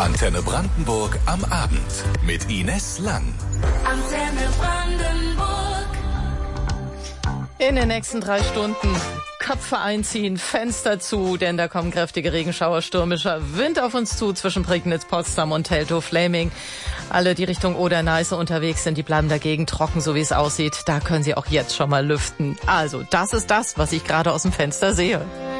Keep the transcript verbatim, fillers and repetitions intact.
Antenne Brandenburg am Abend mit Ines Lang. Antenne Brandenburg. In den nächsten drei Stunden Köpfe einziehen, Fenster zu, denn da kommen kräftige Regenschauer, stürmischer Wind auf uns zu zwischen Prignitz, Potsdam und Teltow-Fläming. Alle, die Richtung Oder-Neiße unterwegs sind, die bleiben dagegen trocken, so wie es aussieht. Da können Sie auch jetzt schon mal lüften. Also, das ist das, was ich gerade aus dem Fenster sehe.